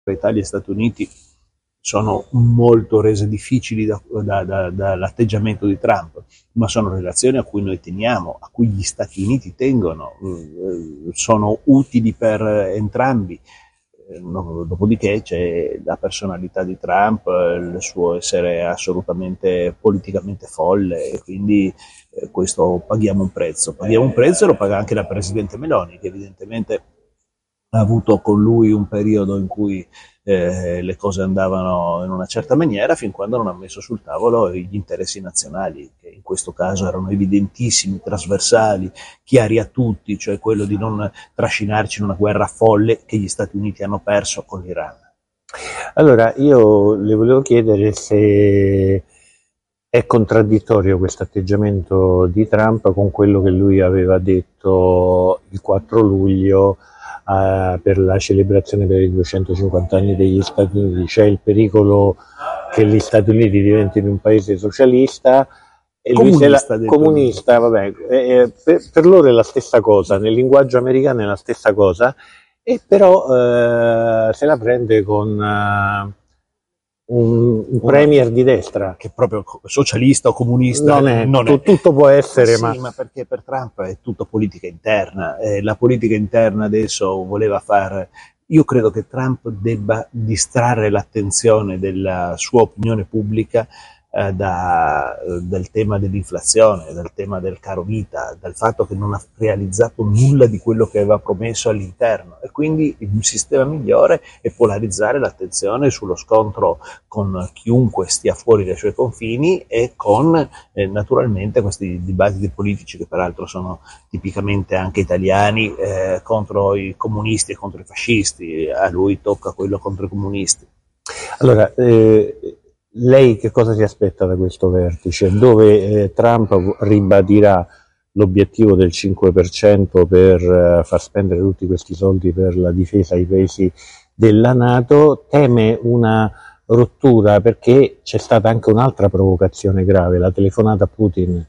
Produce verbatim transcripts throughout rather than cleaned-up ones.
Italia e Stati Uniti sono molto rese difficili da, da, da, dall'atteggiamento di Trump, ma sono relazioni a cui noi teniamo, a cui gli Stati Uniti tengono, sono utili per entrambi. No, dopodiché c'è la personalità di Trump, il suo essere assolutamente politicamente folle, e quindi eh, questo paghiamo un prezzo. Paghiamo un prezzo e lo paga anche la Presidente Meloni, che evidentemente ha avuto con lui un periodo in cui eh, le cose andavano in una certa maniera, fin quando non ha messo sul tavolo gli interessi nazionali, che in questo caso erano evidentissimi, trasversali, chiari a tutti, cioè quello di non trascinarci in una guerra folle che gli Stati Uniti hanno perso con l'Iran. Allora, io le volevo chiedere se è contraddittorio questo atteggiamento di Trump con quello che lui aveva detto il quattro luglio Uh, per la celebrazione per i duecentocinquanta anni degli Stati Uniti. C'è il pericolo che gli Stati Uniti diventino un paese socialista e comunista, lui se la, comunista vabbè, eh, per, per loro è la stessa cosa, nel linguaggio americano è la stessa cosa, e però eh, se la prende con uh, un, un premier di destra che proprio socialista o comunista non è, non tu, è. tutto può essere, sì, ma... ma perché per Trump è tutto politica interna, eh, la politica interna adesso voleva fare. Io credo che Trump debba distrarre l'attenzione della sua opinione pubblica eh, da, dal tema dell'inflazione, dal tema del caro vita, dal fatto che non ha realizzato nulla di quello che aveva promesso all'interno, e quindi il sistema migliore è polarizzare l'attenzione sullo scontro con chiunque stia fuori dai suoi confini e con eh, naturalmente questi dibattiti politici che peraltro sono tipicamente anche italiani, eh, contro i comunisti e contro i fascisti. A lui tocca quello contro i comunisti. Allora, eh, lei che cosa si aspetta da questo vertice, dove eh, Trump ribadirà l'obiettivo del cinque per cento per eh, far spendere tutti questi soldi per la difesa ai paesi della NATO, teme una rottura perché c'è stata anche un'altra provocazione grave, la telefonata a Putin.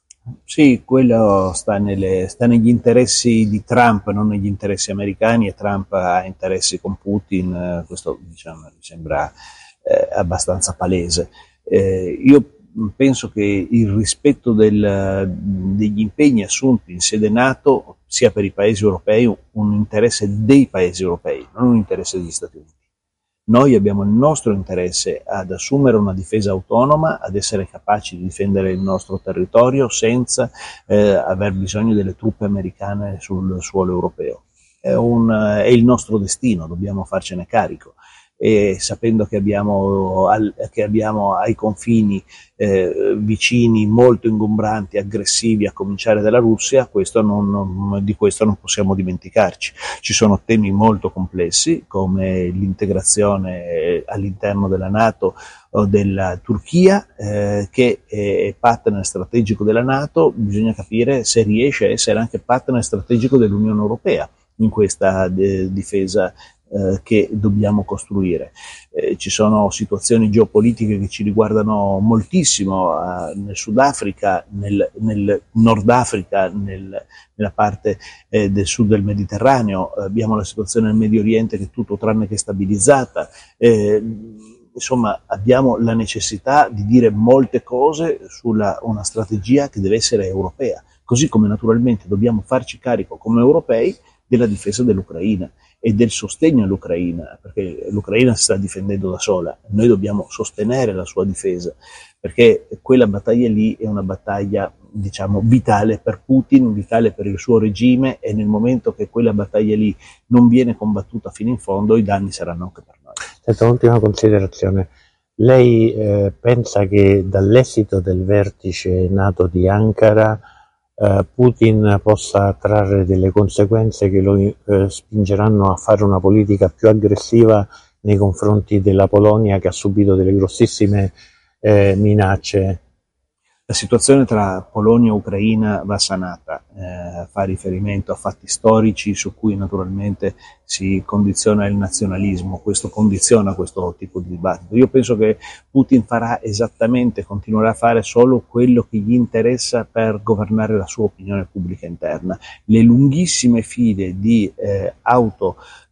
Sì, quello sta, nelle, sta negli interessi di Trump, non negli interessi americani, e Trump ha interessi con Putin, questo diciamo mi sembra eh, abbastanza palese. Eh, io penso che il rispetto del, degli impegni assunti in sede NATO sia per i paesi europei un interesse dei paesi europei, non un interesse degli Stati Uniti. Noi abbiamo il nostro interesse ad assumere una difesa autonoma, ad essere capaci di difendere il nostro territorio senza eh, aver bisogno delle truppe americane sul suolo europeo. È, un, è il nostro destino, dobbiamo farcene carico. E sapendo che abbiamo, al, che abbiamo ai confini eh, vicini molto ingombranti, aggressivi, a cominciare dalla Russia, questo non, non, di questo non possiamo dimenticarci. Ci sono temi molto complessi come l'integrazione all'interno della NATO o della Turchia, eh, che è partner strategico della NATO. Bisogna capire se riesce a essere anche partner strategico dell'Unione Europea in questa de- difesa che dobbiamo costruire. Eh, ci sono situazioni geopolitiche che ci riguardano moltissimo, eh, nel Sudafrica, nel, nel Nord Africa, nel, nella parte eh, del sud del Mediterraneo, eh, abbiamo la situazione nel Medio Oriente che è tutto tranne che stabilizzata. Eh, insomma, abbiamo la necessità di dire molte cose sulla una strategia che deve essere europea, così come naturalmente dobbiamo farci carico come europei della difesa dell'Ucraina e del sostegno all'Ucraina, perché l'Ucraina si sta difendendo da sola, noi dobbiamo sostenere la sua difesa, perché quella battaglia lì è una battaglia, diciamo, vitale per Putin, vitale per il suo regime, e nel momento che quella battaglia lì non viene combattuta fino in fondo, i danni saranno anche per noi. Senta, un'ultima considerazione. Lei eh, pensa che dall'esito del vertice NATO di Ankara Uh, Putin possa trarre delle conseguenze che lo uh, spingeranno a fare una politica più aggressiva nei confronti della Polonia, che ha subito delle grossissime eh, minacce? La situazione tra Polonia e Ucraina va sanata, eh, fa riferimento a fatti storici su cui naturalmente si condiziona il nazionalismo, questo condiziona questo tipo di dibattito. Io penso che Putin farà esattamente, continuerà a fare solo quello che gli interessa per governare la sua opinione pubblica interna. Le lunghissime file di eh, auto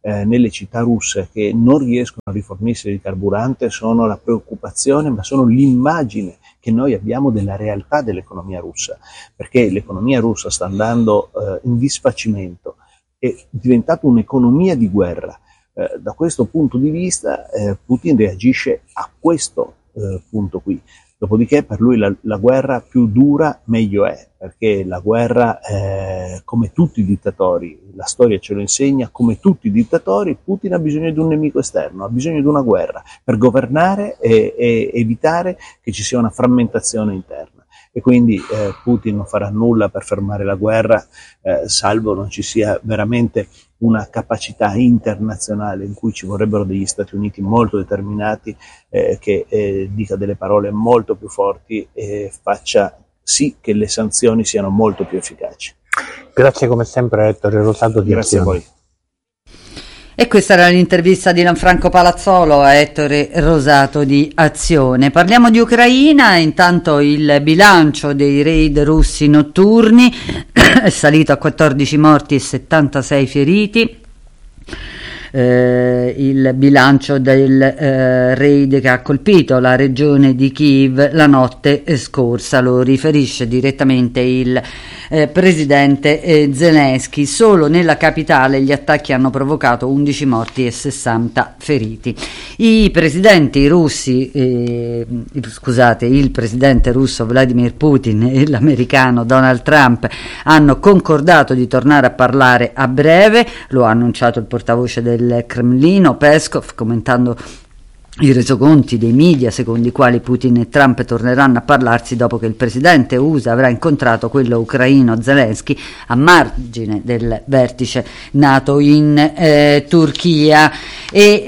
eh, nelle città russe che non riescono a rifornirsi di carburante sono la preoccupazione, ma sono l'immagine che noi abbiamo della realtà dell'economia russa, perché l'economia russa sta andando eh, in disfacimento, è diventata un'economia di guerra. Eh, da questo punto di vista eh, Putin reagisce a questo eh, punto qui. Dopodiché per lui la, la guerra più dura meglio è, perché la guerra, eh, come tutti i dittatori, la storia ce lo insegna, come tutti i dittatori, Putin ha bisogno di un nemico esterno, ha bisogno di una guerra per governare e, e evitare che ci sia una frammentazione interna. E quindi eh, Putin non farà nulla per fermare la guerra, eh, salvo non ci sia veramente una capacità internazionale in cui ci vorrebbero degli Stati Uniti molto determinati, eh, che eh, dica delle parole molto più forti e faccia sì che le sanzioni siano molto più efficaci. Grazie come sempre Ettore Rosato di Grazie Azione. a voi. E questa era l'intervista di Lanfranco Palazzolo a Ettore Rosato di Azione. Parliamo di Ucraina, intanto il bilancio dei raid russi notturni è salito a quattordici morti e settantasei feriti. Eh, il bilancio del eh, raid che ha colpito la regione di Kiev la notte scorsa, lo riferisce direttamente il eh, presidente eh, Zelensky. Solo nella capitale gli attacchi hanno provocato undici morti e sessanta feriti. I presidenti russi, eh, scusate, il presidente russo Vladimir Putin e l'americano Donald Trump hanno concordato di tornare a parlare a breve, lo ha annunciato il portavoce del Cremlino Peskov, commentando i resoconti dei media secondo i quali Putin e Trump torneranno a parlarsi dopo che il presidente U S A avrà incontrato quello ucraino Zelensky a margine del vertice NATO in eh, Turchia e,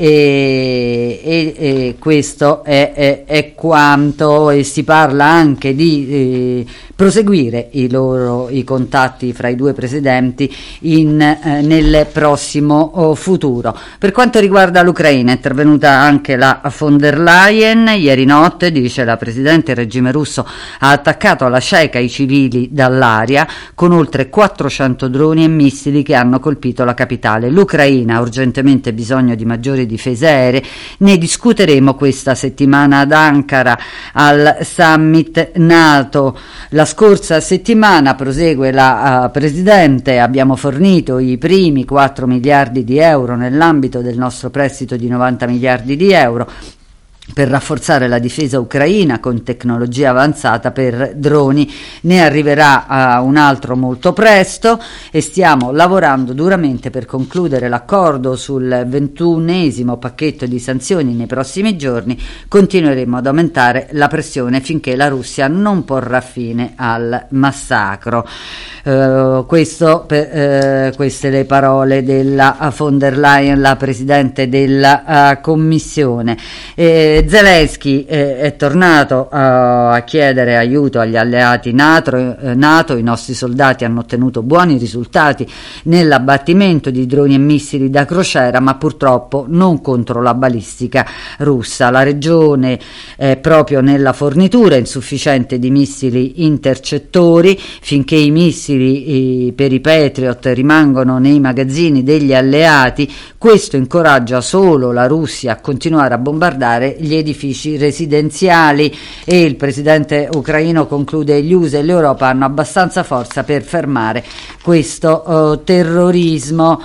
e, e, e questo è, è, è quanto, e si parla anche di eh, proseguire i loro i contatti fra i due presidenti in, eh, nel prossimo oh, futuro. Per quanto riguarda l'Ucraina è intervenuta anche la von der Leyen ieri notte, dice la presidente. Il regime russo ha attaccato alla cieca i civili dall'aria con oltre quattrocento droni e missili che hanno colpito la capitale. L'Ucraina ha urgentemente bisogno di maggiori difese aeree, ne discuteremo questa settimana ad Ankara al summit NATO. La scorsa settimana, prosegue la uh, presidente, abbiamo fornito i primi quattro miliardi di euro nell'ambito del nostro prestito di novanta miliardi di euro per rafforzare la difesa ucraina con tecnologia avanzata per droni. Ne arriverà uh, un altro molto presto e stiamo lavorando duramente per concludere l'accordo sul ventunesimo pacchetto di sanzioni nei prossimi giorni. Continueremo ad aumentare la pressione finché la Russia non porrà fine al massacro. Uh, questo per, uh, queste le parole della von der Leyen, la presidente della uh, commissione. E Zelensky eh, è tornato uh, a chiedere aiuto agli alleati NATO, eh, NATO. I nostri soldati hanno ottenuto buoni risultati nell'abbattimento di droni e missili da crociera, ma purtroppo non contro la balistica russa. La regione è proprio nella fornitura insufficiente di missili intercettori. Finché i missili eh, per i Patriot rimangono nei magazzini degli alleati, questo incoraggia solo la Russia a continuare a bombardare gli edifici residenziali. E il presidente ucraino conclude: gli U S A e l'Europa hanno abbastanza forza per fermare questo uh, terrorismo.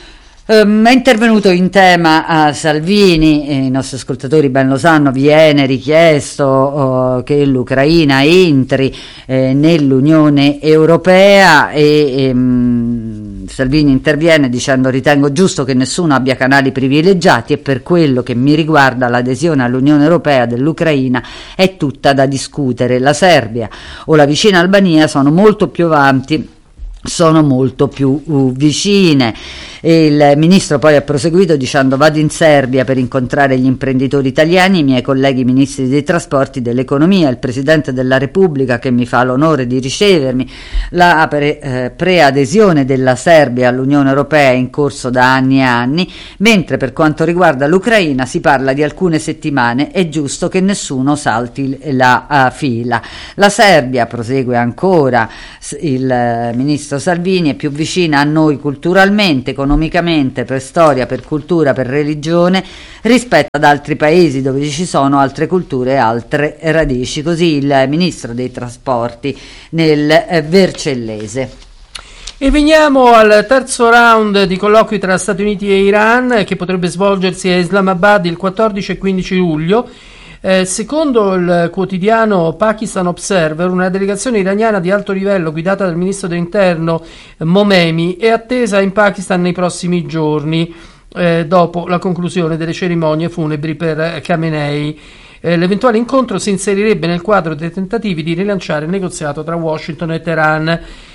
Um, è intervenuto in tema a Salvini, e i nostri ascoltatori ben lo sanno, viene richiesto uh, che l'Ucraina entri eh, nell'Unione Europea e, e um, Salvini interviene dicendo: ritengo giusto che nessuno abbia canali privilegiati e per quello che mi riguarda l'adesione all'Unione Europea dell'Ucraina è tutta da discutere. La Serbia o la vicina Albania sono molto più avanti, sono molto più uh, vicine. E il ministro poi ha proseguito dicendo: vado in Serbia per incontrare gli imprenditori italiani, i miei colleghi ministri dei trasporti e dell'economia, il presidente della Repubblica che mi fa l'onore di ricevermi. La pre, eh, preadesione della Serbia all'Unione Europea è in corso da anni e anni, mentre per quanto riguarda l'Ucraina si parla di alcune settimane. È giusto che nessuno salti la uh, fila. La Serbia, prosegue ancora il uh, ministro ministro Salvini è più vicina a noi culturalmente, economicamente, per storia, per cultura, per religione, rispetto ad altri paesi dove ci sono altre culture e altre radici. Così il ministro dei trasporti nel eh, Vercellese. E veniamo al terzo round di colloqui tra Stati Uniti e Iran, che potrebbe svolgersi a Islamabad il quattordici e quindici luglio. Eh, secondo il quotidiano Pakistan Observer, una delegazione iraniana di alto livello guidata dal ministro dell'interno Momemi è attesa in Pakistan nei prossimi giorni, eh, dopo la conclusione delle cerimonie funebri per Khamenei. Eh, l'eventuale incontro si inserirebbe nel quadro dei tentativi di rilanciare il negoziato tra Washington e Teheran.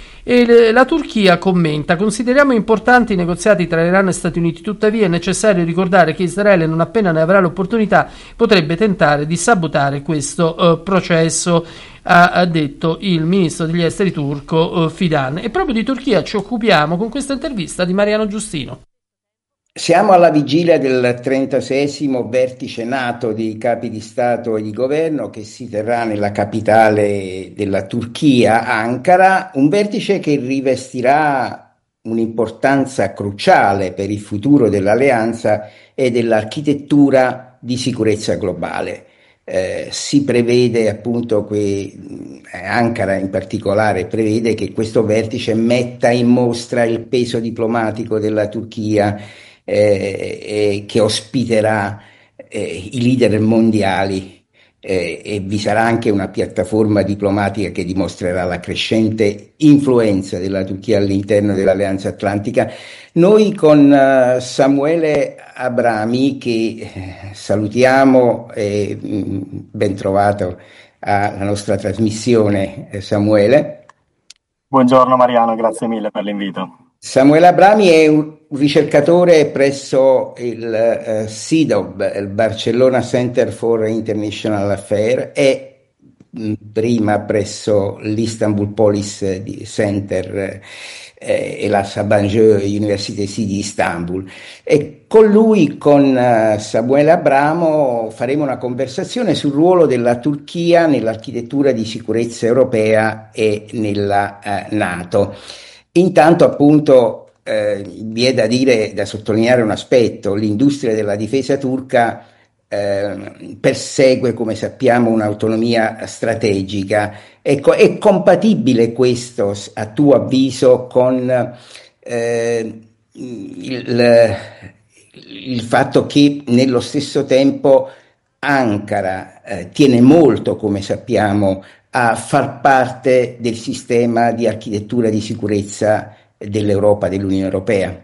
E la Turchia commenta: consideriamo importanti i negoziati tra Iran e Stati Uniti, tuttavia è necessario ricordare che Israele, non appena ne avrà l'opportunità, potrebbe tentare di sabotare questo uh, processo, ha, ha detto il ministro degli esteri turco uh, Fidan. E proprio di Turchia ci occupiamo con questa intervista di Mariano Giustino. Siamo alla vigilia del trentaseiesimo vertice NATO di capi di Stato e di Governo che si terrà nella capitale della Turchia, Ankara, un vertice che rivestirà un'importanza cruciale per il futuro dell'alleanza e dell'architettura di sicurezza globale. Eh, si prevede appunto che Ankara in particolare prevede che questo vertice metta in mostra il peso diplomatico della Turchia, Eh, eh, che ospiterà eh, i leader mondiali eh, e vi sarà anche una piattaforma diplomatica che dimostrerà la crescente influenza della Turchia all'interno dell'Alleanza Atlantica. Noi con uh, Samuele Abrami, che eh, salutiamo e mh, ben trovato alla nostra trasmissione, eh, Samuele. Buongiorno Mariano, grazie mille per l'invito. Samuele Abrami è un ricercatore presso il uh, C I D O B, il Barcellona Center for International Affairs, e mh, prima presso l'Istanbul Policy Center eh, e la Sabancı University di Istanbul. E con lui, con uh, Samuele Abramo, faremo una conversazione sul ruolo della Turchia nell'architettura di sicurezza europea e nella uh, NATO. Intanto appunto eh, vi è da dire, da sottolineare un aspetto: l'industria della difesa turca eh, persegue, come sappiamo, un'autonomia strategica. Ecco, è compatibile questo, a tuo avviso, con eh, il, il fatto che nello stesso tempo Ankara eh, tiene molto, come sappiamo, a far parte del sistema di architettura di sicurezza dell'Europa, dell'Unione Europea?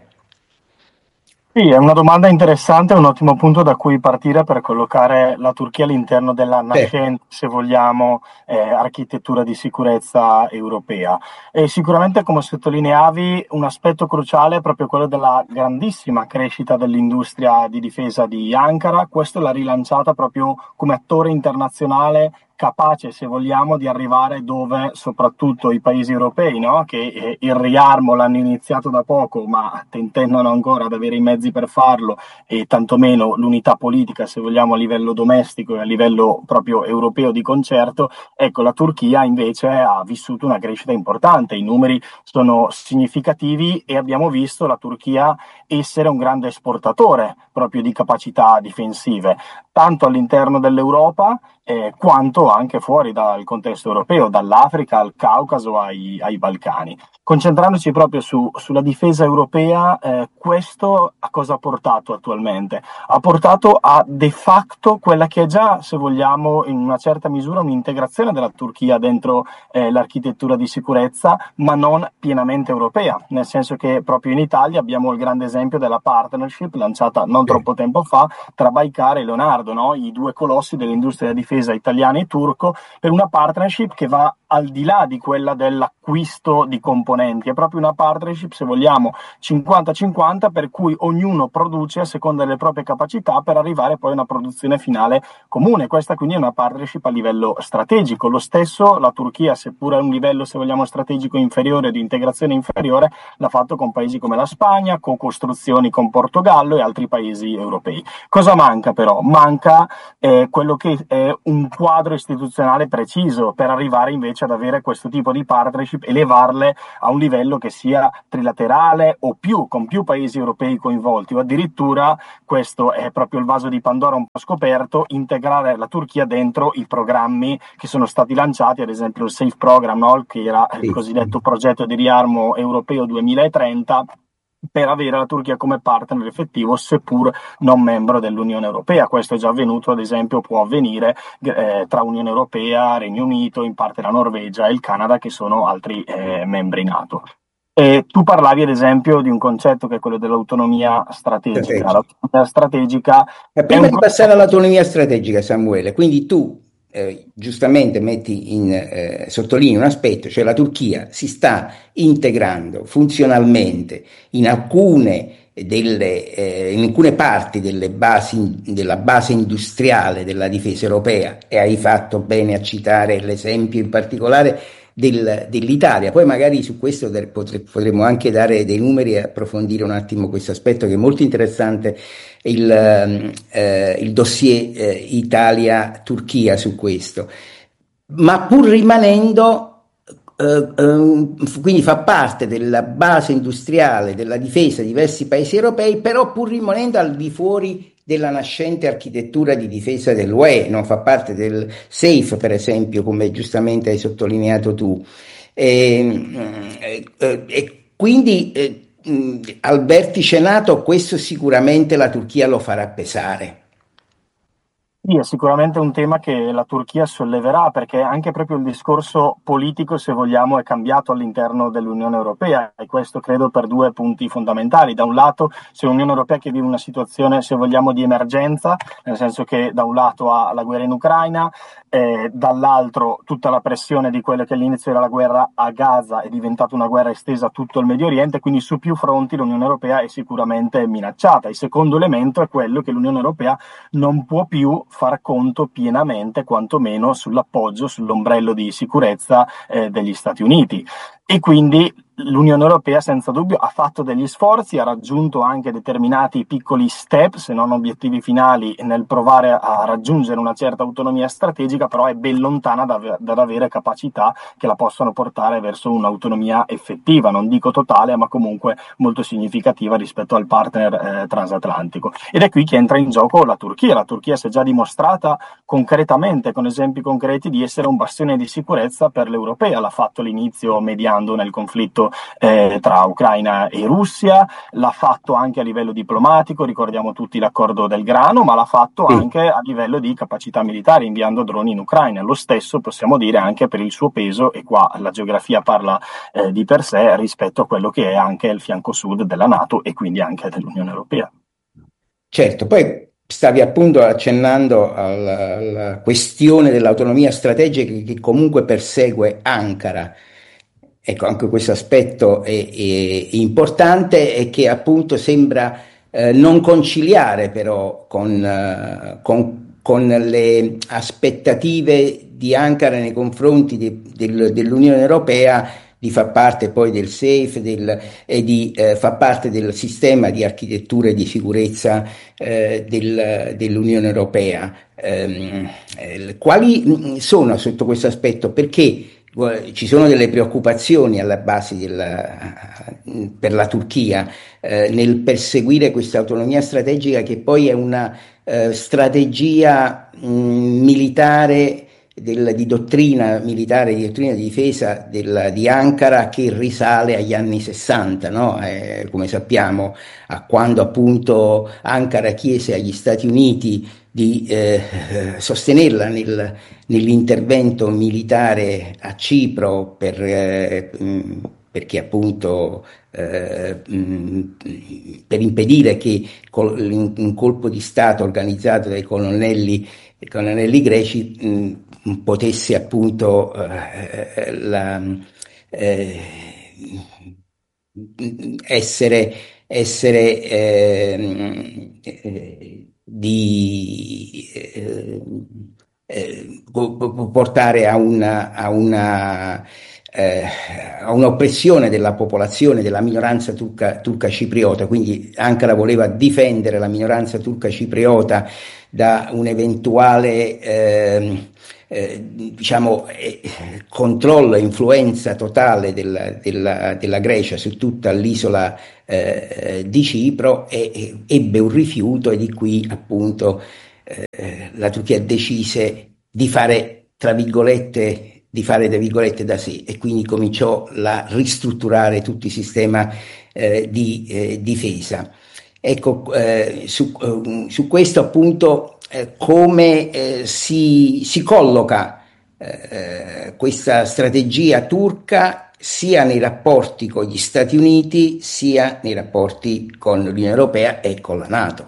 Sì, è una domanda interessante, è un ottimo punto da cui partire per collocare la Turchia all'interno della nascente, se vogliamo, eh, architettura di sicurezza europea. E sicuramente, come sottolineavi, un aspetto cruciale è proprio quello della grandissima crescita dell'industria di difesa di Ankara. Questo l'ha rilanciata proprio come attore internazionale capace, se vogliamo, di arrivare dove soprattutto i paesi europei, no? Che eh, il riarmo l'hanno iniziato da poco, ma tentennano ancora ad avere i mezzi per farlo, e tantomeno l'unità politica, se vogliamo, a livello domestico e a livello proprio europeo di concerto. Ecco, la Turchia invece ha vissuto una crescita importante, i numeri sono significativi e abbiamo visto la Turchia essere un grande esportatore proprio di capacità difensive, tanto all'interno dell'Europa eh, quanto anche fuori dal contesto europeo, dall'Africa al Caucaso ai, ai Balcani. Concentrandoci proprio su, sulla difesa europea, eh, questo a cosa ha portato attualmente? Ha portato a de facto quella che è già, se vogliamo, in una certa misura un'integrazione della Turchia dentro eh, l'architettura di sicurezza, ma non pienamente europea, nel senso che proprio in Italia abbiamo il grande esempio della partnership lanciata non troppo tempo fa tra Baykar e Leonardo, no? I due colossi dell'industria della difesa italiana e turco, per una partnership che va al di là di quella dell'acquisto di componenti. È proprio una partnership, se vogliamo, cinquanta cinquanta, per cui ognuno produce a seconda delle proprie capacità per arrivare poi a una produzione finale comune. Questa quindi è una partnership a livello strategico. Lo stesso la Turchia, seppur a un livello, se vogliamo, strategico inferiore, di integrazione inferiore, l'ha fatto con paesi come la Spagna, con costruzioni con Portogallo e altri paesi europei. Cosa manca però? Manca eh, quello che è un quadro istituzionale preciso per arrivare invece ad avere questo tipo di partnership, elevarle a un livello che sia trilaterale o più, con più paesi europei coinvolti, o addirittura, questo è proprio il vaso di Pandora un po' scoperto, integrare la Turchia dentro i programmi che sono stati lanciati, ad esempio il SAFE Program, no? Che era il cosiddetto progetto di riarmo europeo duemilatrenta, per avere la Turchia come partner effettivo, seppur non membro dell'Unione Europea. Questo è già avvenuto, ad esempio, può avvenire eh, tra Unione Europea, Regno Unito, in parte la Norvegia e il Canada, che sono altri eh, membri NATO. E tu parlavi, ad esempio, di un concetto che è quello dell'autonomia strategica. Strategica. L'autonomia strategica E prima di passare all'autonomia strategica, Samuele, quindi tu eh, giustamente metti in, eh, sottolinei un aspetto, cioè la Turchia si sta integrando funzionalmente in alcune delle, eh, in alcune parti delle basi, della base industriale della difesa europea, e hai fatto bene a citare l'esempio in particolare del, dell'Italia. Poi magari su questo potremmo anche dare dei numeri e approfondire un attimo questo aspetto, che è molto interessante, il, eh, il dossier eh, Italia-Turchia su questo, ma pur rimanendo Uh, uh, quindi fa parte della base industriale della difesa di diversi paesi europei, però pur rimanendo al di fuori della nascente architettura di difesa dell'U E, non fa parte del SAFE, per esempio, come giustamente hai sottolineato tu. E, e, e quindi eh, al vertice NATO questo sicuramente la Turchia lo farà pesare. Sì, è sicuramente un tema che la Turchia solleverà, perché anche proprio il discorso politico, se vogliamo, è cambiato all'interno dell'Unione Europea, e questo credo per due punti fondamentali. Da un lato c'è l'Unione Europea che vive una situazione, se vogliamo, di emergenza, nel senso che da un lato ha la guerra in Ucraina, eh, dall'altro tutta la pressione di quello che all'inizio era la guerra a Gaza è diventata una guerra estesa a tutto il Medio Oriente, quindi su più fronti l'Unione Europea è sicuramente minacciata. Il secondo elemento è quello che l'Unione Europea non può più far conto pienamente, quantomeno, sull'appoggio, sull'ombrello di sicurezza eh, degli Stati Uniti. E quindi l'Unione Europea senza dubbio ha fatto degli sforzi, ha raggiunto anche determinati piccoli step, se non obiettivi finali, nel provare a raggiungere una certa autonomia strategica, però è ben lontana da, da avere capacità che la possano portare verso un'autonomia effettiva, non dico totale, ma comunque molto significativa rispetto al partner eh, transatlantico. Ed è qui che entra in gioco la Turchia. La Turchia si è già dimostrata concretamente, con esempi concreti, di essere un bastione di sicurezza per l'Europea. L'ha fatto all'inizio mediando nel conflitto Eh, tra Ucraina e Russia, l'ha fatto anche a livello diplomatico, ricordiamo tutti l'accordo del grano, ma l'ha fatto sì. anche a livello di capacità militare, inviando droni in Ucraina. Lo stesso possiamo dire anche per il suo peso, e qua la geografia parla eh, di per sé, rispetto a quello che è anche il fianco sud della NATO e quindi anche dell'Unione Europea. Certo, poi stavi appunto accennando alla, alla questione dell'autonomia strategica che comunque persegue Ankara. Ecco, anche questo aspetto è, è importante, e che appunto sembra eh, non conciliare però con, uh, con, con le aspettative di Ankara nei confronti di, del, dell'Unione Europea di far parte poi del SAFE del, e di eh, far parte del sistema di architettura e di sicurezza eh, del, dell'Unione Europea. Eh, eh, quali sono sotto questo aspetto? Perché ci sono delle preoccupazioni alla base della, per la Turchia eh, nel perseguire questa autonomia strategica, che poi è una eh, strategia mh, militare del, di dottrina militare, di dottrina di difesa del, di Ankara, che risale agli anni sessanta, no? Eh, come sappiamo, a quando appunto Ankara chiese agli Stati Uniti di eh, sostenerla nel, nell'intervento militare a Cipro per, eh, mh, perché appunto eh, mh, per impedire che col, un colpo di Stato organizzato dai colonnelli, colonnelli greci mh, potesse appunto eh, la, eh, essere, essere eh, eh, di eh, eh, portare a una, a una eh, a un'oppressione della popolazione, della minoranza turca, turca cipriota, quindi Ankara voleva difendere la minoranza turca cipriota da un'eventuale eh, eh, diciamo eh, controllo e influenza totale della, della, della Grecia su tutta l'isola eh, di Cipro, e, e ebbe un rifiuto, e di qui appunto eh, la Turchia decise di fare tra virgolette di fare tra virgolette da sé, e quindi cominciò a ristrutturare tutto il sistema eh, di eh, difesa. Ecco, eh, su, eh, su questo appunto eh, come eh, si, si colloca eh, questa strategia turca sia nei rapporti con gli Stati Uniti sia nei rapporti con l'Unione Europea e con la NATO.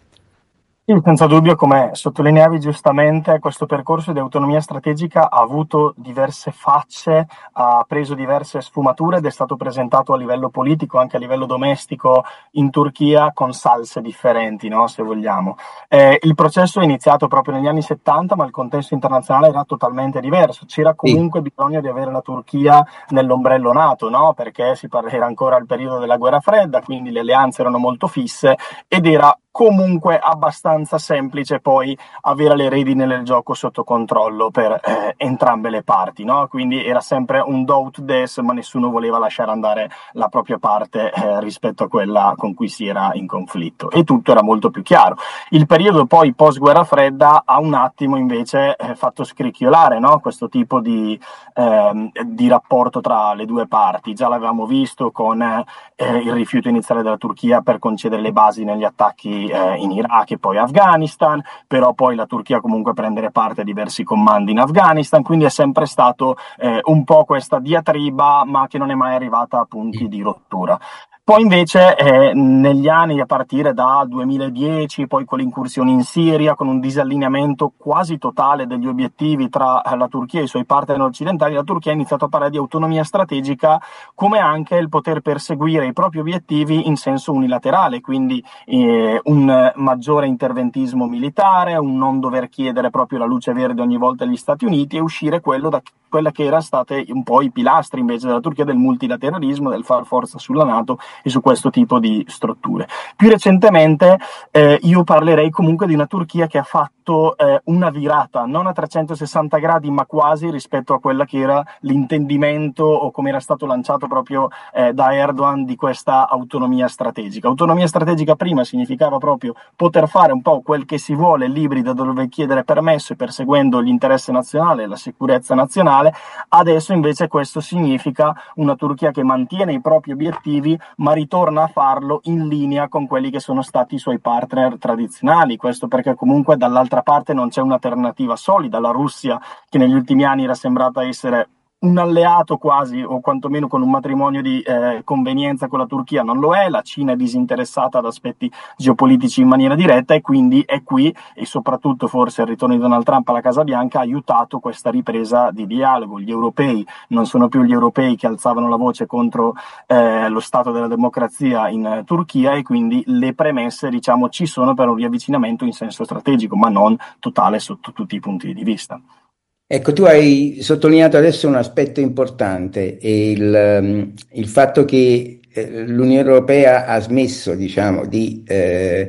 Sì, senza dubbio, come sottolineavi giustamente, questo percorso di autonomia strategica ha avuto diverse facce, ha preso diverse sfumature ed è stato presentato a livello politico, anche a livello domestico in Turchia, con salse differenti, no? Se vogliamo. Eh, il processo è iniziato proprio negli anni settanta, ma il contesto internazionale era totalmente diverso. C'era comunque sì. bisogno di avere la Turchia nell'ombrello NATO, no? Perché si parla, era ancora il periodo della guerra fredda, quindi le alleanze erano molto fisse ed era comunque abbastanza semplice poi avere le redini nel gioco sotto controllo per eh, entrambe le parti, no? Quindi era sempre un do ut des, ma nessuno voleva lasciare andare la propria parte eh, rispetto a quella con cui si era in conflitto, e tutto era molto più chiaro. Il periodo poi post guerra fredda ha un attimo invece eh, fatto scricchiolare, no? Questo tipo di, eh, di rapporto tra le due parti. Già l'avevamo visto con eh, il rifiuto iniziale della Turchia per concedere le basi negli attacchi in Iraq e poi Afghanistan, però poi la Turchia comunque prendere parte a diversi comandi in Afghanistan, quindi è sempre stato eh, un po' questa diatriba, ma che non è mai arrivata a punti di rottura. Poi invece eh, negli anni, a partire dal duemiladieci, poi con le incursioni in Siria, con un disallineamento quasi totale degli obiettivi tra la Turchia e i suoi partner occidentali, la Turchia ha iniziato a parlare di autonomia strategica come anche il poter perseguire i propri obiettivi in senso unilaterale, quindi eh, un maggiore interventismo militare, un non dover chiedere proprio la luce verde ogni volta agli Stati Uniti e uscire quello da quella che era state un po' i pilastri invece della Turchia del multilateralismo, del far forza sulla NATO e su questo tipo di strutture. Più recentemente eh, io parlerei comunque di una Turchia che ha fatto eh, una virata, non a trecentosessanta gradi ma quasi, rispetto a quella che era l'intendimento o come era stato lanciato proprio eh, da Erdogan di questa autonomia strategica. Autonomia strategica prima significava proprio poter fare un po' quel che si vuole, liberi da dover chiedere permesso e perseguendo l'interesse nazionale e la sicurezza nazionale. Adesso invece questo significa una Turchia che mantiene i propri obiettivi ma ritorna a farlo in linea con quelli che sono stati i suoi partner tradizionali. Questo perché comunque dall'altra parte non c'è un'alternativa solida. La Russia, che negli ultimi anni era sembrata essere un alleato quasi, o quantomeno con un matrimonio di eh, convenienza con la Turchia, non lo è. La Cina è disinteressata ad aspetti geopolitici in maniera diretta, e quindi è qui, e soprattutto forse il ritorno di Donald Trump alla Casa Bianca ha aiutato questa ripresa di dialogo. Gli europei non sono più gli europei che alzavano la voce contro eh, lo stato della democrazia in eh, Turchia, e quindi le premesse, diciamo, ci sono per un riavvicinamento in senso strategico, ma non totale sotto tutti i punti di vista. Ecco, tu hai sottolineato adesso un aspetto importante, il, il fatto che eh, l'Unione Europea ha smesso, diciamo, di eh,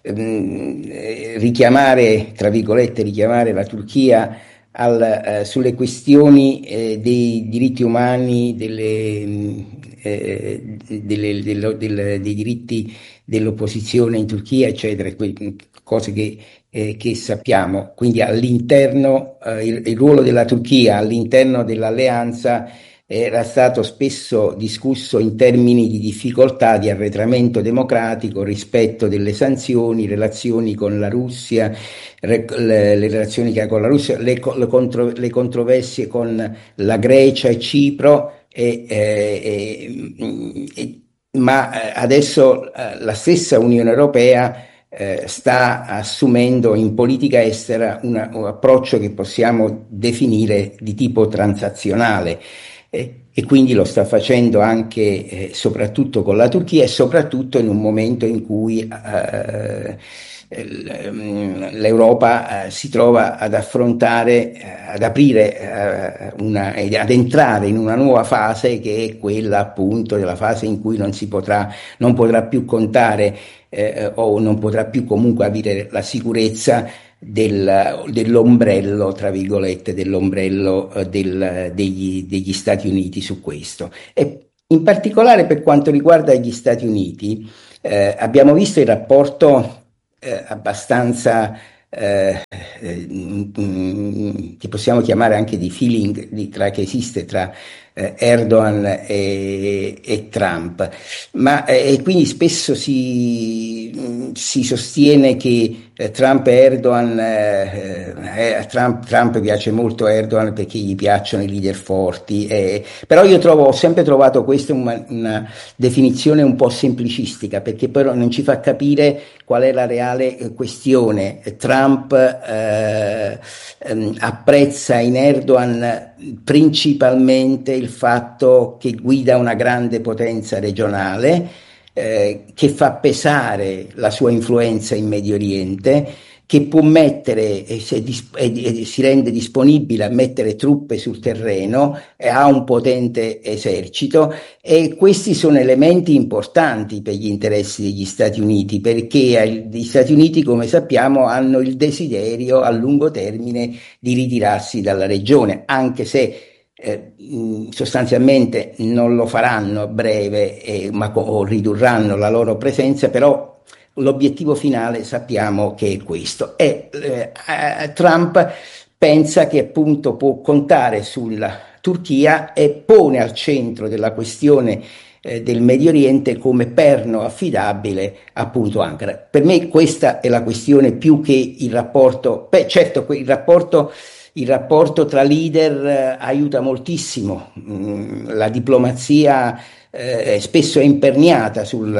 richiamare, tra virgolette, richiamare la Turchia al, eh, sulle questioni eh, dei diritti umani, delle, eh, delle, delle, delle, dei diritti dell'opposizione in Turchia, eccetera, cose che Eh, che sappiamo. Quindi all'interno, eh, il, il ruolo della Turchia all'interno dell'alleanza era stato spesso discusso in termini di difficoltà di arretramento democratico, rispetto delle sanzioni, relazioni con la Russia, re, le, le relazioni che ha con la Russia, le, le, contro, le controversie con la Grecia e Cipro, e, eh, e, e, ma adesso eh, la stessa Unione Europea Eh, sta assumendo in politica estera una, un approccio che possiamo definire di tipo transazionale, eh, e quindi lo sta facendo anche eh, soprattutto con la Turchia, e soprattutto in un momento in cui eh, l'Europa eh, si trova ad affrontare, eh, ad aprire, eh, una, ad entrare in una nuova fase, che è quella appunto della fase in cui non si potrà, non potrà più contare eh, o non potrà più comunque avere la sicurezza del, dell'ombrello, tra virgolette, dell'ombrello eh, del, degli, degli Stati Uniti su questo. E in particolare per quanto riguarda gli Stati Uniti, eh, abbiamo visto il rapporto Eh, abbastanza eh, eh, che possiamo chiamare anche di feeling di, tra, che esiste tra eh, Erdogan e, e Trump, ma eh, e quindi spesso si, si sostiene che eh, Trump e Erdogan eh, eh, Trump, Trump piace molto a Erdogan perché gli piacciono i leader forti, eh, però io trovo, ho sempre trovato questa una, una definizione un po' semplicistica, perché però non ci fa capire qual è la reale questione. Trump eh, ehm, apprezza in Erdogan principalmente il fatto che guida una grande potenza regionale, eh, che fa pesare la sua influenza in Medio Oriente, che può mettere e, se, e, e si rende disponibile a mettere truppe sul terreno e ha un potente esercito, e questi sono elementi importanti per gli interessi degli Stati Uniti, perché gli Stati Uniti, come sappiamo, hanno il desiderio a lungo termine di ritirarsi dalla regione, anche se Eh, sostanzialmente non lo faranno a breve, eh, ma o ridurranno la loro presenza, però l'obiettivo finale sappiamo che è questo. E eh, Trump pensa che appunto può contare sulla Turchia e pone al centro della questione eh, del Medio Oriente come perno affidabile appunto Ankara. Per me questa è la questione, più che il rapporto. Beh, certo, il rapporto Il rapporto tra leader eh, aiuta moltissimo, mm, la diplomazia eh, spesso è imperniata sul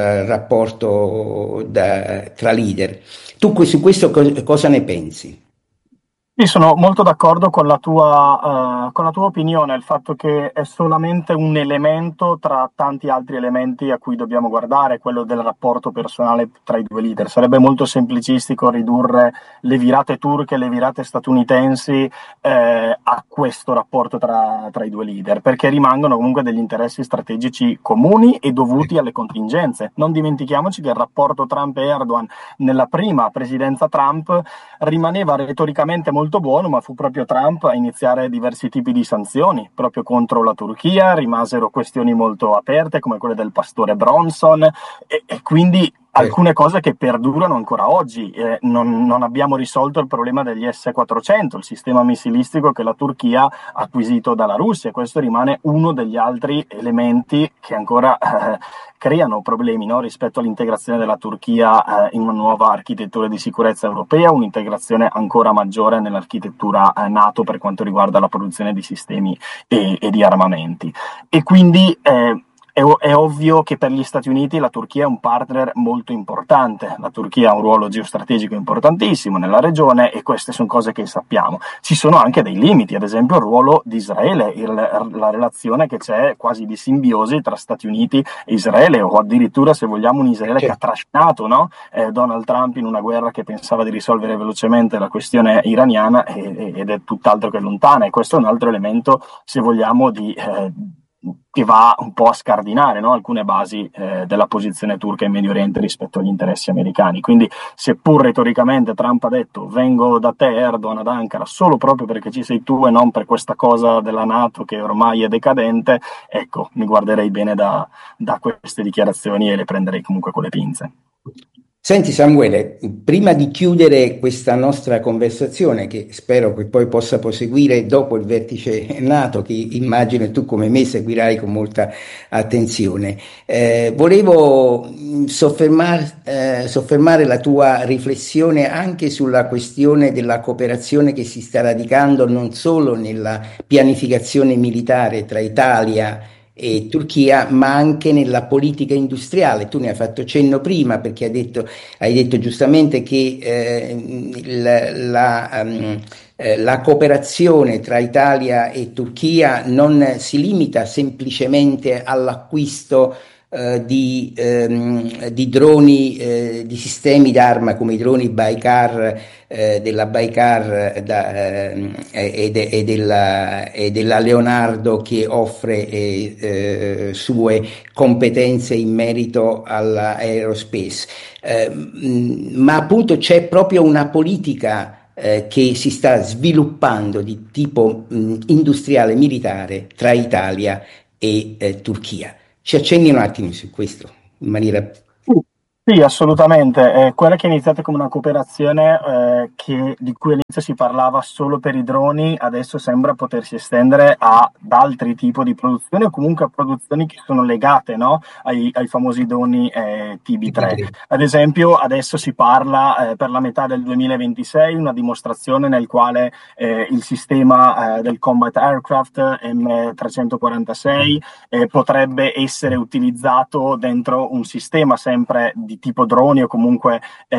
rapporto da, tra leader. Tu su questo co- cosa ne pensi? Sì, sono molto d'accordo con la tua, eh, con la tua opinione, il fatto che è solamente un elemento tra tanti altri elementi a cui dobbiamo guardare, quello del rapporto personale tra i due leader. Sarebbe molto semplicistico ridurre le virate turche e le virate statunitensi eh, a questo rapporto tra, tra i due leader, perché rimangono comunque degli interessi strategici comuni e dovuti alle contingenze. Non dimentichiamoci che il rapporto Trump e Erdogan nella prima presidenza Trump rimaneva retoricamente molto buono, ma fu proprio Trump a iniziare diversi tipi di sanzioni proprio contro la Turchia. Rimasero questioni molto aperte come quelle del pastore Bronson e, e quindi alcune cose che perdurano ancora oggi. Eh, non, non abbiamo risolto il problema degli S quattrocento, il sistema missilistico che la Turchia ha acquisito dalla Russia. Questo rimane uno degli altri elementi che ancora eh, creano problemi, no? Rispetto all'integrazione della Turchia eh, in una nuova architettura di sicurezza europea, un'integrazione ancora maggiore nell'architettura eh, NATO per quanto riguarda la produzione di sistemi e, e di armamenti. E quindi eh, È, è ovvio che per gli Stati Uniti la Turchia è un partner molto importante. La Turchia ha un ruolo geostrategico importantissimo nella regione e queste sono cose che sappiamo. Ci sono anche dei limiti, ad esempio il ruolo di Israele, il, la relazione che c'è quasi di simbiosi tra Stati Uniti e Israele, o addirittura, se vogliamo, un Israele che ha trascinato, no? eh, Donald Trump in una guerra che pensava di risolvere velocemente la questione iraniana e, ed è tutt'altro che lontana, e questo è un altro elemento, se vogliamo, di eh, che va un po' a scardinare, no? Alcune basi eh, della posizione turca in Medio Oriente rispetto agli interessi americani. Quindi, seppur retoricamente Trump ha detto vengo da te Erdogan ad Ankara solo proprio perché ci sei tu e non per questa cosa della NATO che ormai è decadente, ecco, mi guarderei bene da, da queste dichiarazioni e le prenderei comunque con le pinze. Senti Samuele, prima di chiudere questa nostra conversazione, che spero che poi possa proseguire dopo il vertice NATO, che immagino tu come me seguirai con molta attenzione, eh, volevo soffermar, eh, soffermare la tua riflessione anche sulla questione della cooperazione che si sta radicando non solo nella pianificazione militare tra Italia e Turchia, ma anche nella politica industriale. Tu ne hai fatto cenno prima, perché hai detto, hai detto giustamente che eh, la, la, um, eh, la cooperazione tra Italia e Turchia non si limita semplicemente all'acquisto eh, di, ehm, di droni, eh, di sistemi d'arma come i droni Baykar, eh, della Baykar da, eh, e, de, e, della, e della Leonardo, che offre eh, eh, sue competenze in merito all'aerospace. Eh, ma appunto c'è proprio una politica Eh, che si sta sviluppando di tipo mh, industriale militare tra Italia e eh, Turchia. Ci accenni un attimo su questo in maniera... Sì, assolutamente. Eh, quella che è iniziata come una cooperazione eh, che, di cui all'inizio si parlava solo per i droni, adesso sembra potersi estendere ad altri tipi di produzioni o comunque a produzioni che sono legate, no? ai, ai famosi droni eh, T B tre. Ad esempio, adesso si parla eh, per la metà del duemilaventisei una dimostrazione nel quale eh, il sistema eh, del Combat Aircraft M trecentoquarantasei eh, potrebbe essere utilizzato dentro un sistema sempre di tipo droni o comunque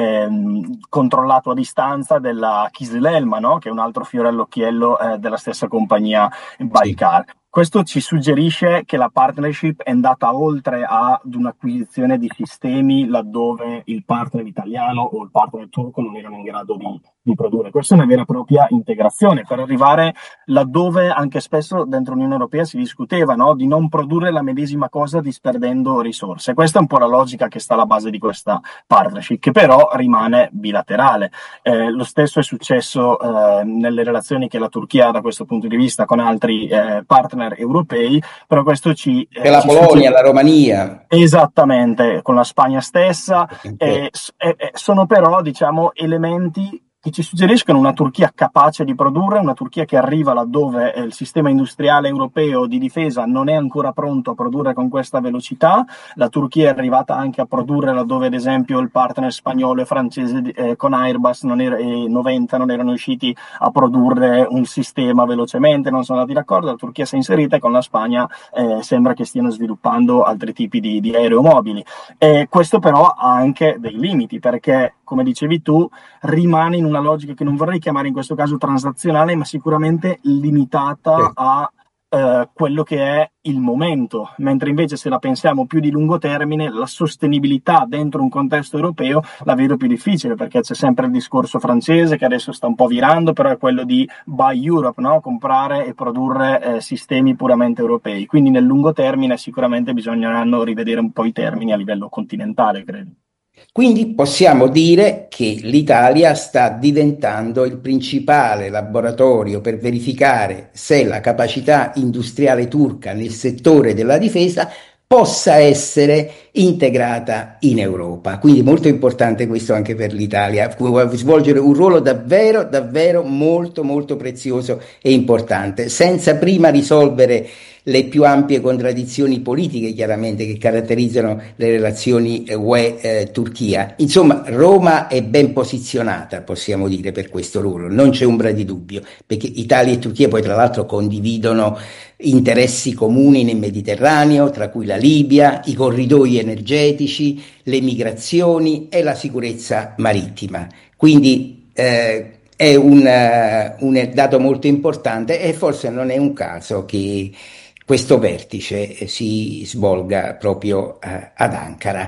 ehm, controllato a distanza della Kizil-Elma, no? Che è un altro fiore all'occhiello eh, della stessa compagnia Baykar. Sì. Questo ci suggerisce che la partnership è andata oltre ad un'acquisizione di sistemi laddove il partner italiano o il partner turco non erano in grado di, di produrre. Questa è una vera e propria integrazione per arrivare laddove anche spesso dentro l'Unione Europea si discuteva, no? Di non produrre la medesima cosa disperdendo risorse. Questa è un po' la logica che sta alla base di questa partnership, che però rimane bilaterale. Eh, lo stesso è successo eh, nelle relazioni che la Turchia ha da questo punto di vista con altri eh, partner europei, però questo ci... Eh, la ci Polonia, succede... la Romania. Esattamente, con la Spagna stessa. Eh, eh, sono però, diciamo, elementi che ci suggeriscono una Turchia capace di produrre, una Turchia che arriva laddove il sistema industriale europeo di difesa non è ancora pronto a produrre con questa velocità. La Turchia è arrivata anche a produrre laddove, ad esempio, il partner spagnolo e francese eh, con Airbus non era, e novanta non erano riusciti a produrre un sistema velocemente, non sono andati d'accordo. La Turchia si è inserita e con la Spagna eh, sembra che stiano sviluppando altri tipi di, di aeromobili. Eh, questo però ha anche dei limiti, perché, come dicevi tu, rimane in una logica che non vorrei chiamare in questo caso transazionale, ma sicuramente limitata sì. a eh, quello che è il momento, mentre invece se la pensiamo più di lungo termine, la sostenibilità dentro un contesto europeo la vedo più difficile, perché c'è sempre il discorso francese che adesso sta un po' virando, però è quello di buy Europe, no? Comprare e produrre eh, sistemi puramente europei. Quindi nel lungo termine sicuramente bisogneranno rivedere un po' i termini a livello continentale, credo. Quindi possiamo dire che l'Italia sta diventando il principale laboratorio per verificare se la capacità industriale turca nel settore della difesa possa essere integrata in Europa. Quindi molto importante questo anche per l'Italia, svolgere un ruolo davvero, davvero molto, molto prezioso e importante, senza prima risolvere le più ampie contraddizioni politiche, chiaramente, che caratterizzano le relazioni U E-Turchia. Insomma, Roma è ben posizionata, possiamo dire, per questo ruolo, non c'è ombra di dubbio, perché Italia e Turchia poi tra l'altro condividono interessi comuni nel Mediterraneo, tra cui la Libia, i corridoi energetici, le migrazioni e la sicurezza marittima. Quindi eh, è un, uh, un dato molto importante e forse non è un caso che questo vertice si svolga proprio uh, ad Ankara.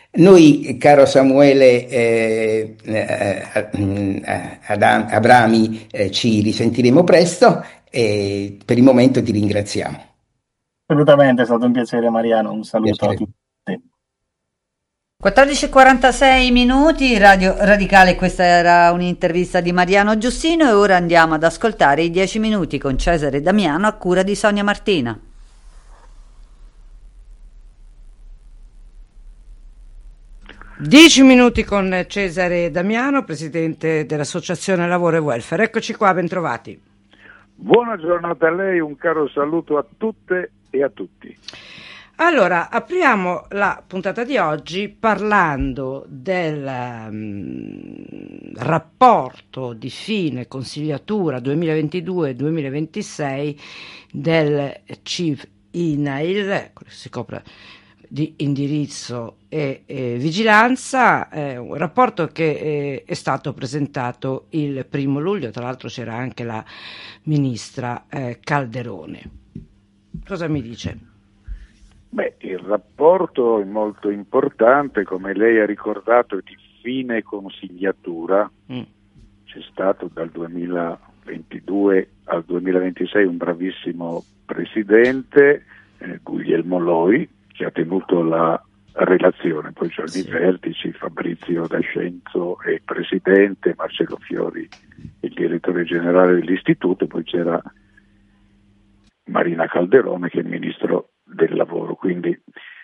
Noi, caro Samuele eh, eh, eh, Abrami, eh, ci risentiremo presto e per il momento ti ringraziamo. Assolutamente, è stato un piacere, Mariano, un saluto piacere. A tutti. quattordici e quarantasei minuti, Radio Radicale, questa era un'intervista di Mariano Giustino e ora andiamo ad ascoltare i dieci minuti con Cesare Damiano a cura di Sonia Martina. Dieci minuti con Cesare Damiano, presidente dell'Associazione Lavoro e Welfare. Eccoci qua, bentrovati. Buona giornata a lei, un caro saluto a tutte e a tutti. Allora, apriamo la puntata di oggi parlando del um, rapporto di fine consigliatura duemilaventidue duemilaventisei del C I V I N A I L, che si copre di indirizzo e, e vigilanza, eh, un rapporto che eh, è stato presentato il primo luglio, tra l'altro c'era anche la ministra eh, Calderone. Cosa mi dice? Beh, il rapporto è molto importante, come lei ha ricordato, è di fine consigliatura. Mm. C'è stato dal duemilaventidue al duemilaventisei un bravissimo presidente, eh, Guglielmo Loi, che ha tenuto la relazione, poi c'erano sì. i vertici, Fabrizio D'Ascenzo è presidente, Marcello Fiori il direttore generale dell'istituto, e poi c'era Marina Calderone che è il ministro del lavoro, quindi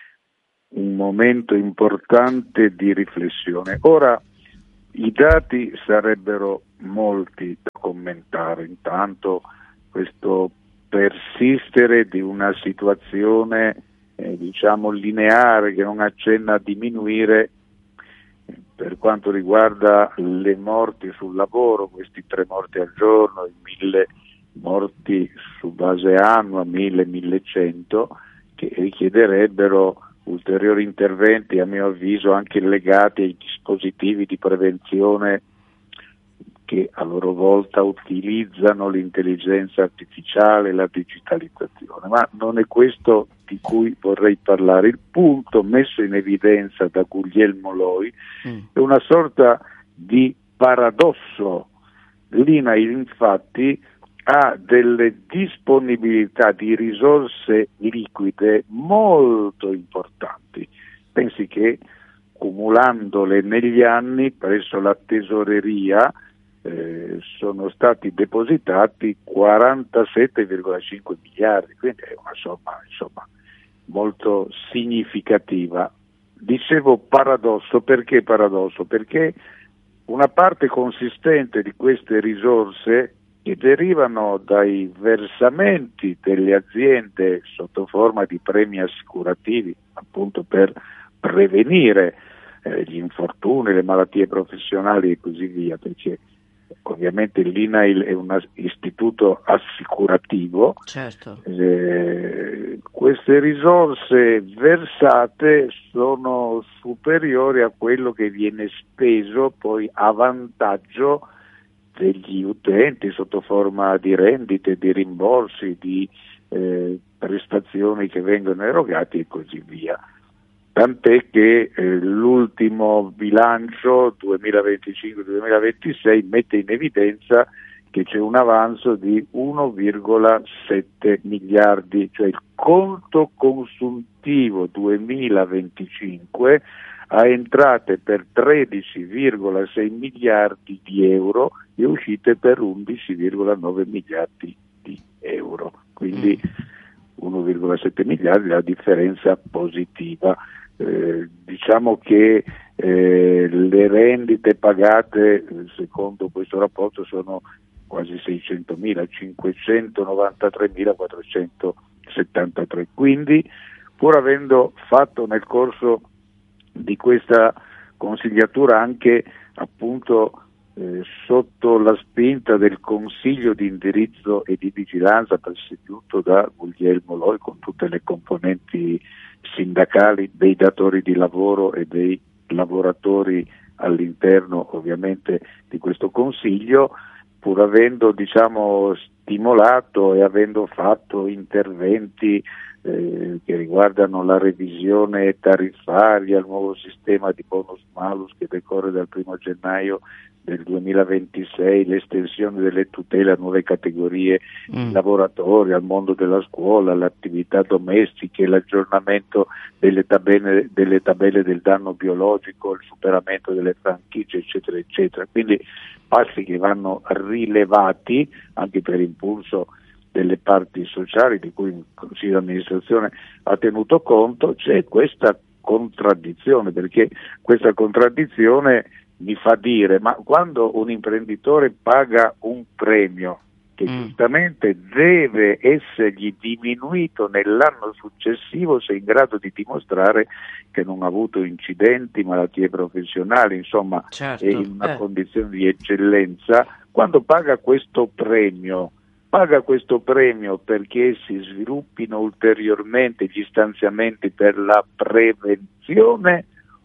un momento importante di riflessione. Ora, i dati sarebbero molti da commentare. Intanto questo persistere di una situazione eh, diciamo lineare che non accenna a diminuire eh, per quanto riguarda le morti sul lavoro, questi tre morti al giorno, i mille morti su base annua, mille millecento, che richiederebbero ulteriori interventi, a mio avviso anche legati ai dispositivi di prevenzione che a loro volta utilizzano l'intelligenza artificiale, la digitalizzazione, ma non è questo di cui vorrei parlare. Il punto messo in evidenza da Guglielmo Loi mm. è una sorta di paradosso. L'I N A I L infatti ha delle disponibilità di risorse liquide molto importanti. Pensi che cumulandole negli anni presso la tesoreria eh, sono stati depositati quarantasette virgola cinque miliardi, quindi è una somma insomma molto significativa. Dicevo paradosso, perché paradosso? Perché una parte consistente di queste risorse che derivano dai versamenti delle aziende sotto forma di premi assicurativi, appunto per prevenire eh, gli infortuni, le malattie professionali e così via, perché ovviamente l'I N A I L è un istituto assicurativo. Certo. Eh, queste risorse versate sono superiori a quello che viene speso poi a vantaggio degli utenti sotto forma di rendite, di rimborsi, di eh, prestazioni che vengono erogate e così via. Tant'è che eh, l'ultimo bilancio duemilaventicinque duemilaventisei mette in evidenza che c'è un avanzo di uno virgola sette miliardi, cioè il conto consuntivo duemilaventicinque ha entrate per tredici virgola sei miliardi di euro e uscite per undici virgola nove miliardi di euro, quindi uno virgola sette miliardi è la differenza positiva. Eh, diciamo che eh, le rendite pagate secondo questo rapporto sono quasi seicentomila, cinquecentonovantatremilaquattrocentosettantatré, quindi pur avendo fatto nel corso di questa consigliatura anche appunto eh, sotto la spinta del Consiglio di indirizzo e di vigilanza presieduto da Guglielmo Loi con tutte le componenti sindacali dei datori di lavoro e dei lavoratori all'interno ovviamente di questo Consiglio, pur avendo diciamo stimolato e avendo fatto interventi eh, che riguardano la revisione tariffaria, il nuovo sistema di bonus malus che decorre dal primo gennaio del duemilaventisei, l'estensione delle tutele a nuove categorie mm. di lavoratori, al mondo della scuola, alle attività domestiche, l'aggiornamento delle tabelle, delle tabelle del danno biologico, il superamento delle franchigie, eccetera, eccetera. Quindi passi che vanno rilevati anche per impulso delle parti sociali di cui il Consiglio di amministrazione ha tenuto conto. C'è questa contraddizione, perché questa contraddizione mi fa dire, ma quando un imprenditore paga un premio che mm. giustamente deve essergli diminuito nell'anno successivo se è in grado di dimostrare che non ha avuto incidenti, malattie professionali, insomma certo. è in una eh. condizione di eccellenza, quando paga questo premio, paga questo premio perché si sviluppino ulteriormente gli stanziamenti per la prevenzione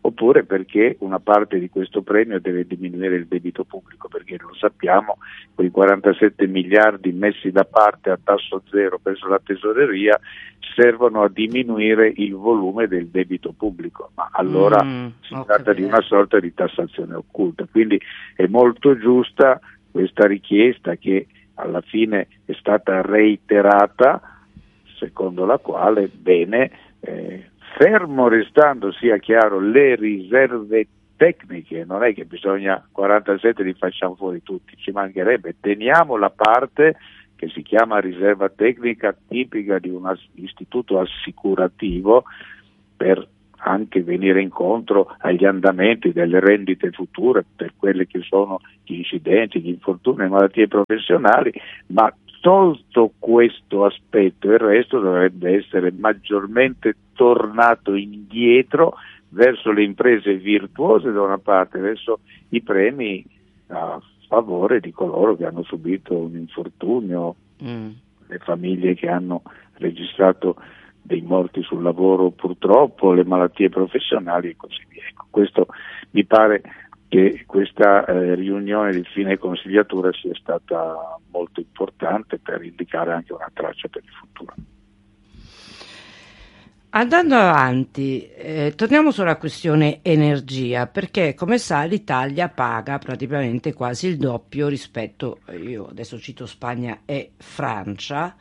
oppure perché una parte di questo premio deve diminuire il debito pubblico, perché lo sappiamo, quei quarantasette miliardi messi da parte a tasso zero presso la tesoreria servono a diminuire il volume del debito pubblico, ma allora mm, si tratta di una sorta di tassazione occulta, quindi è molto giusta questa richiesta che alla fine è stata reiterata, secondo la quale, bene, eh, fermo restando, sia chiaro, le riserve tecniche, non è che bisogna quarantasette li facciamo fuori tutti, ci mancherebbe, teniamo la parte che si chiama riserva tecnica tipica di un istituto assicurativo per anche venire incontro agli andamenti delle rendite future per quelli che sono gli incidenti, gli infortuni, le malattie professionali, ma tolto questo aspetto il resto dovrebbe essere maggiormente tornato indietro verso le imprese virtuose da una parte, verso i premi a favore di coloro che hanno subito un infortunio, mm. le famiglie che hanno registrato dei morti sul lavoro purtroppo, le malattie professionali e così via. Ecco, questo mi pare che questa eh, riunione di fine consigliatura sia stata molto importante per indicare anche una traccia per il futuro. Andando avanti, eh, torniamo sulla questione energia, perché come sa l'Italia paga praticamente quasi il doppio rispetto, io adesso cito Spagna e Francia,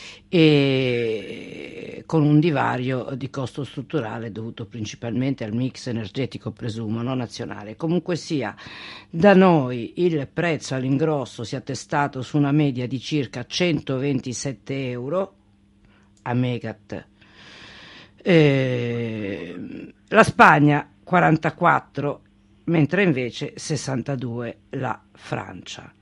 e con un divario di costo strutturale dovuto principalmente al mix energetico, presumo, no, nazionale. Comunque sia, da noi il prezzo all'ingrosso si è attestato su una media di circa centoventisette euro a megawatt. Eh, la Spagna quarantaquattro, mentre invece sessantadue la Francia.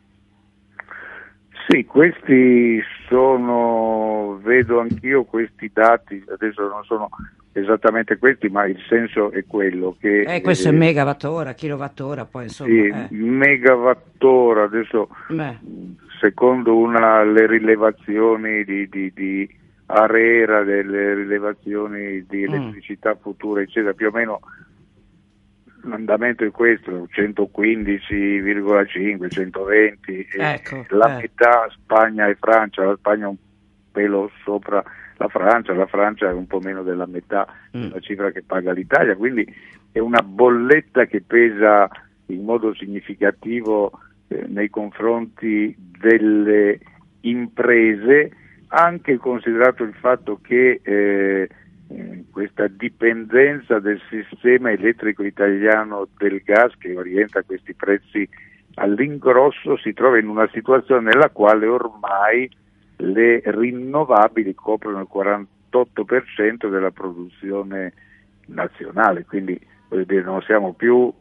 Sì, questi sono, vedo anch'io questi dati, adesso non sono esattamente questi, ma il senso è quello che... Eh, questo eh, è megawattora, kilowattora, poi insomma... Sì, eh. megawattora, adesso Beh. secondo una, le rilevazioni di, di, di ARERA, delle rilevazioni di elettricità mm. futura, eccetera, più o meno l'andamento è questo, centoquindici virgola cinque, centoventi, ecco, la eh. metà Spagna e Francia, la Spagna un pelo sopra la Francia, la Francia è un po' meno della metà mm. della cifra che paga l'Italia, quindi è una bolletta che pesa in modo significativo eh, nei confronti delle imprese, anche considerato il fatto che eh, questa dipendenza del sistema elettrico italiano del gas che orienta questi prezzi all'ingrosso si trova in una situazione nella quale ormai le rinnovabili coprono il quarantotto per cento della produzione nazionale, quindi voglio dire, non siamo più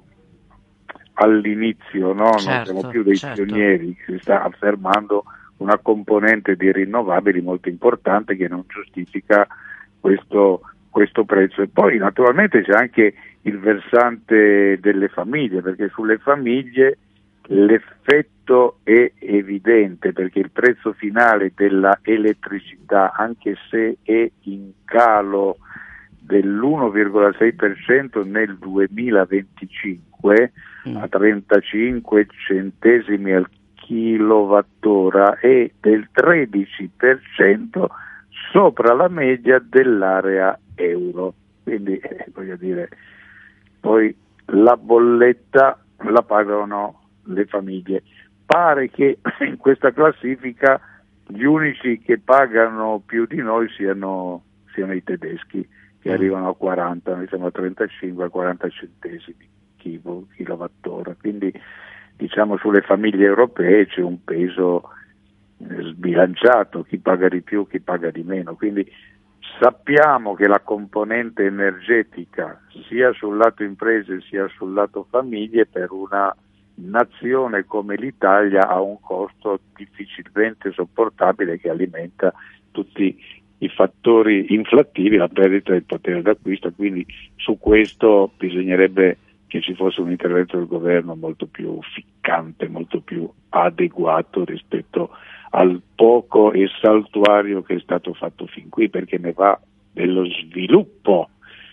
all'inizio, no? Certo, non siamo più dei certo. pionieri, si sta affermando una componente di rinnovabili molto importante che non giustifica questo, questo prezzo. E poi naturalmente c'è anche il versante delle famiglie, perché sulle famiglie l'effetto è evidente, perché il prezzo finale della elettricità, anche se è in calo dell'uno virgola sei per cento nel duemilaventicinque mm. a trentacinque centesimi al kilowattora, è del tredici per cento sopra la media dell'area euro, quindi eh, voglio dire, poi la bolletta la pagano le famiglie. Pare che in questa classifica gli unici che pagano più di noi siano, siano i tedeschi, che arrivano a quaranta, noi siamo a trentacinque a quaranta centesimi chilo, kilowattora, quindi diciamo sulle famiglie europee c'è un peso sbilanciato, chi paga di più, chi paga di meno, quindi sappiamo che la componente energetica sia sul lato imprese sia sul lato famiglie per una nazione come l'Italia ha un costo difficilmente sopportabile che alimenta tutti i fattori inflattivi, la perdita del potere d'acquisto, quindi su questo bisognerebbe che ci fosse un intervento del governo molto più ficcante, molto più adeguato rispetto al poco e saltuario che è stato fatto fin qui, perché ne va dello sviluppo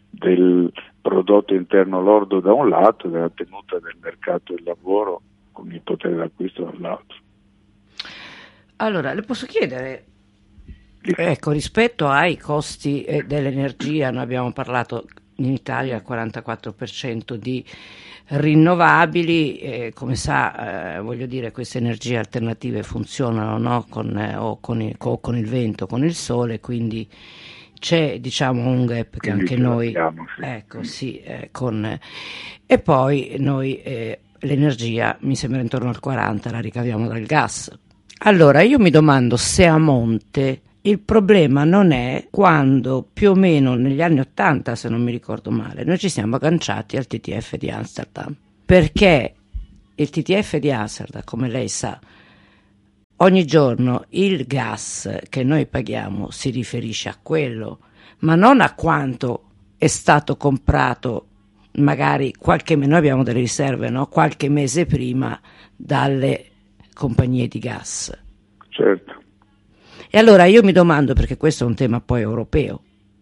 del prodotto interno lordo da un lato, della tenuta del mercato del lavoro con il potere d'acquisto dall'altro. Allora, le posso chiedere, ecco, rispetto ai costi eh, dell'energia, noi abbiamo parlato in Italia il quarantaquattro per cento di rinnovabili, eh, come sa, eh, voglio dire, queste energie alternative funzionano, no? con, eh, o, con il, o con il vento, con il sole, quindi c'è, diciamo, un gap che anche noi, abbiamo, sì. ecco, sì, eh, con, eh, e poi noi eh, l'energia mi sembra intorno al quaranta la ricaviamo dal gas. Allora io mi domando se a monte il problema non è quando più o meno negli anni ottanta, se non mi ricordo male, noi ci siamo agganciati al T T F di Amsterdam, perché il T T F di Amsterdam, come lei sa, ogni giorno il gas che noi paghiamo si riferisce a quello, ma non a quanto è stato comprato magari qualche mese, noi abbiamo delle riserve, no? Qualche mese prima dalle compagnie di gas. Certo. E allora io mi domando, perché questo è un tema poi europeo,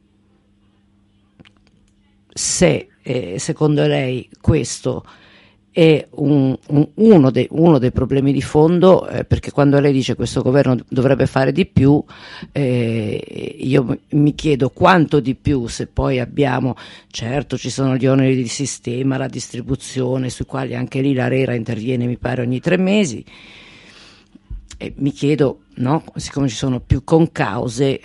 se eh, secondo lei questo è un, un, uno, dei, uno dei problemi di fondo, eh, perché quando lei dice questo governo dovrebbe fare di più, eh, io mi chiedo quanto di più, se poi abbiamo, certo ci sono gli oneri di sistema, la distribuzione, sui quali anche lì la RERA interviene mi pare ogni tre mesi, e mi chiedo, no, siccome ci sono più concause,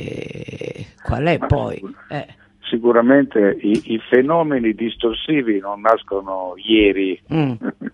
eh, qual è poi? Eh. Sicuramente i, i fenomeni distorsivi non nascono ieri mm.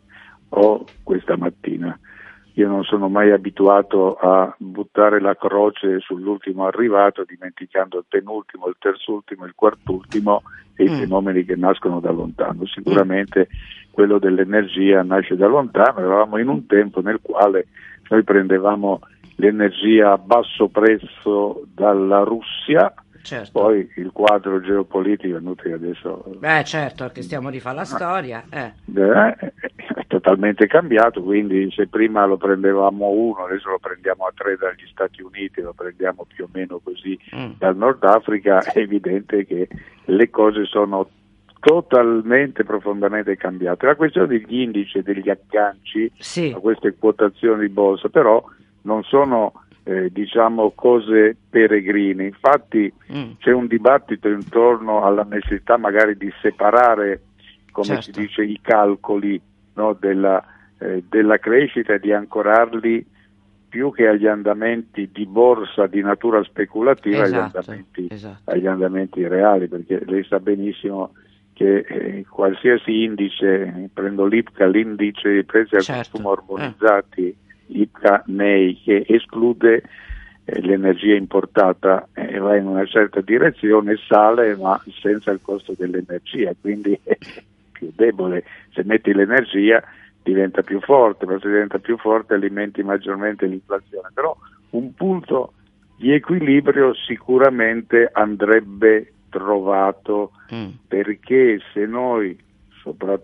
o questa mattina. Io non sono mai abituato a buttare la croce sull'ultimo arrivato, dimenticando il penultimo, il terzultimo, il quartultimo e mm. i fenomeni che nascono da lontano. Sicuramente mm. quello dell'energia nasce da lontano. Eravamo in un tempo nel quale noi prendevamo l'energia a basso prezzo dalla Russia. Certo. Poi il quadro geopolitico è inutile adesso. Beh, certo, che stiamo a rifare la storia. Eh. Eh, è totalmente cambiato, quindi se prima lo prendevamo uno, adesso lo prendiamo a tre dagli Stati Uniti, lo prendiamo più o meno così mm. dal Nord Africa, è evidente che le cose sono totalmente, profondamente cambiate. La questione degli indici e degli agganci sì. a queste quotazioni di borsa però non sono Eh, diciamo cose peregrine. Infatti mm. c'è un dibattito intorno alla necessità magari di separare, come certo. si dice, i calcoli, no, della, eh, della crescita e di ancorarli più che agli andamenti di borsa di natura speculativa, esatto, agli, andamenti, esatto. agli andamenti reali, perché lei sa benissimo che eh, qualsiasi indice, prendo l'I P C A, l'indice dei prezzi al certo. consumo armonizzati, eh. I P C A N E I, che esclude eh, l'energia importata e eh, va in una certa direzione, sale ma senza il costo dell'energia, quindi è più debole. Se metti l'energia diventa più forte, ma se diventa più forte alimenti maggiormente l'inflazione. Però un punto di equilibrio sicuramente andrebbe trovato, mm. perché se noi, soprattutto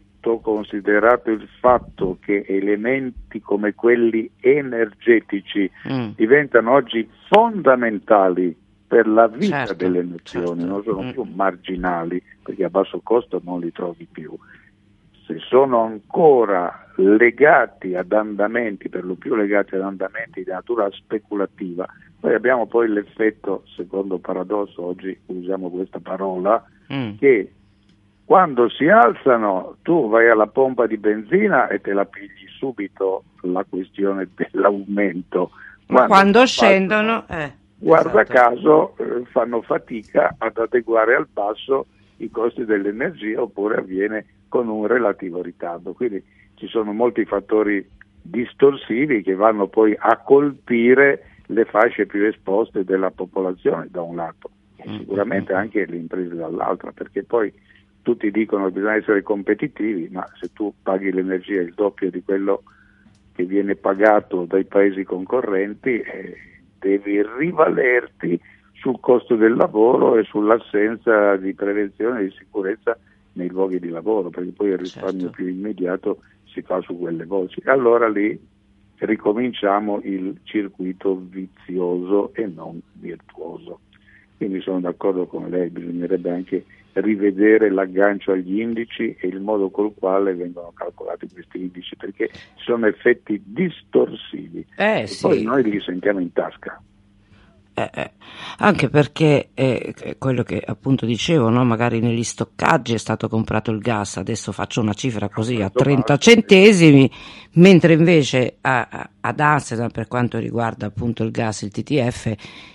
considerato il fatto che elementi come quelli energetici mm. diventano oggi fondamentali per la vita certo, delle nazioni, certo. non sono mm. più marginali, perché a basso costo non li trovi più. Se sono ancora legati ad andamenti, per lo più legati ad andamenti di natura speculativa, noi abbiamo poi l'effetto, secondo paradosso, oggi usiamo questa parola, mm. che quando si alzano tu vai alla pompa di benzina e te la pigli subito la questione dell'aumento. Ma quando, quando scendono, eh, guarda esatto. caso, eh, fanno fatica ad adeguare al basso i costi dell'energia, oppure avviene con un relativo ritardo. Quindi ci sono molti fattori distorsivi che vanno poi a colpire le fasce più esposte della popolazione da un lato e mm-hmm. sicuramente anche le imprese dall'altra, perché poi tutti dicono che bisogna essere competitivi, ma se tu paghi l'energia il doppio di quello che viene pagato dai paesi concorrenti, eh, devi rivalerti sul costo del lavoro e sull'assenza di prevenzione e di sicurezza nei luoghi di lavoro, perché poi il risparmio certo. più immediato si fa su quelle voci. Allora lì ricominciamo il circuito vizioso e non virtuoso. Quindi sono d'accordo con lei, bisognerebbe anche rivedere l'aggancio agli indici e il modo col quale vengono calcolati questi indici, perché ci sono effetti distorsivi Eh, e sì. poi noi li sentiamo in tasca. Eh, eh, anche perché eh, quello che appunto dicevo, no? Magari negli stoccaggi è stato comprato il gas, adesso faccio una cifra così a trenta centesimi, mentre invece a, a, ad Amsterdam, per quanto riguarda appunto il gas, il T T F,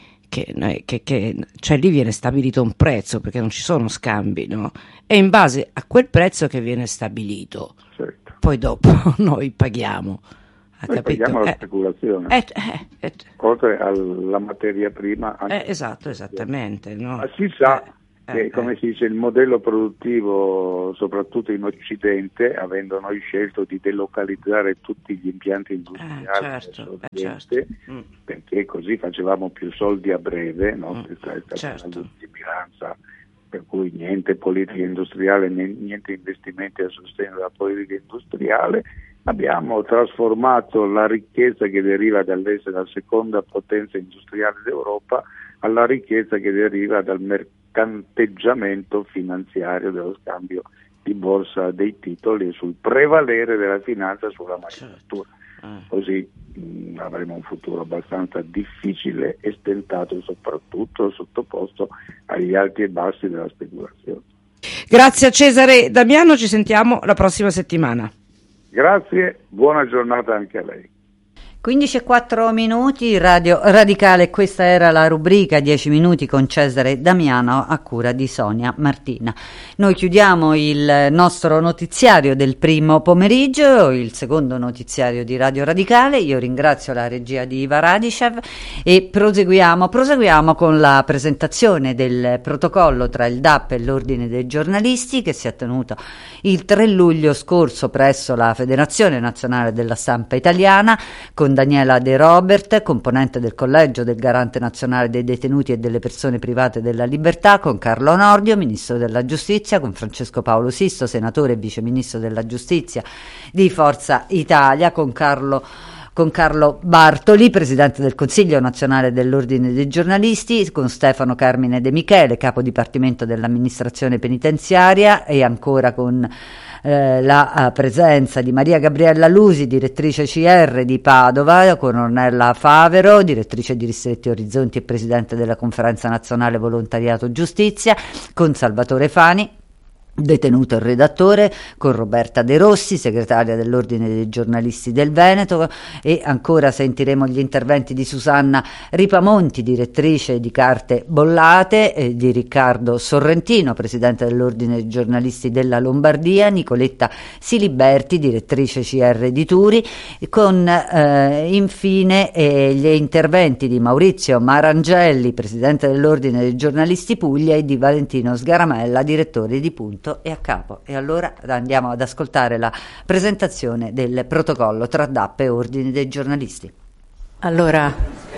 che, che, che cioè lì viene stabilito un prezzo perché non ci sono scambi, no? È in base a quel prezzo che viene stabilito, Certo. poi dopo noi paghiamo. Ha Noi capito? paghiamo la Eh, speculazione, eh, eh, eh, oltre alla materia prima. Anche eh, esatto, esattamente. No? Ma si sa Eh, che, eh, come si dice, il modello produttivo, soprattutto in Occidente, avendo noi scelto di delocalizzare tutti gli impianti industriali Eh, certo, verso eh, Oriente, certo. Mm. perché così facevamo più soldi a breve, no? Mm, Questa è stata certo. una lungimiranza, per cui niente politica industriale, né- niente investimenti a sostegno della politica industriale. Abbiamo trasformato la ricchezza che deriva dall'essere la seconda potenza industriale d'Europa alla ricchezza che deriva dal mercanteggiamento finanziario, dello scambio di borsa dei titoli e sul prevalere della finanza sulla manifattura. Eh. Così mh, avremo un futuro abbastanza difficile e stentato e soprattutto sottoposto agli alti e bassi della speculazione. Grazie a Cesare Damiano, ci sentiamo la prossima settimana. Grazie, buona giornata anche a lei. quindici e quattro minuti, Radio Radicale, questa era la rubrica dieci minuti con Cesare Damiano a cura di Sonia Martina. Noi chiudiamo il nostro notiziario del primo pomeriggio, il secondo notiziario di Radio Radicale. Io ringrazio la regia di Iva Radishev e proseguiamo, proseguiamo con la presentazione del protocollo tra il D A P e l'Ordine dei giornalisti che si è tenuto il tre luglio scorso presso la Federazione Nazionale della Stampa Italiana, con Daniela De Robert, componente del Collegio del Garante Nazionale dei Detenuti e delle Persone Private della Libertà, con Carlo Nordio, Ministro della Giustizia, con Francesco Paolo Sisto, Senatore e Vice Ministro della Giustizia di Forza Italia, con Carlo con Carlo Bartoli, Presidente del Consiglio Nazionale dell'Ordine dei Giornalisti, con Stefano Carmine De Michele, Capo Dipartimento dell'Amministrazione Penitenziaria, e ancora con eh, la uh, presenza di Maria Gabriella Lusi, direttrice C R di Padova, con Ornella Favero, direttrice di Ristretti Orizzonti e Presidente della Conferenza Nazionale Volontariato Giustizia, con Salvatore Fani, detenuto e redattore, con Roberta De Rossi, segretaria dell'Ordine dei Giornalisti del Veneto, e ancora sentiremo gli interventi di Susanna Ripamonti, direttrice di Carte Bollate, e di Riccardo Sorrentino, presidente dell'Ordine dei Giornalisti della Lombardia, Nicoletta Siliberti, direttrice C R di Turi, con eh, infine eh, gli interventi di Maurizio Marangelli, presidente dell'Ordine dei Giornalisti Puglia, e di Valentino Sgaramella, direttore di Punto e a Capo. E allora andiamo ad ascoltare la presentazione del protocollo tra D A P e Ordine dei Giornalisti. Allora,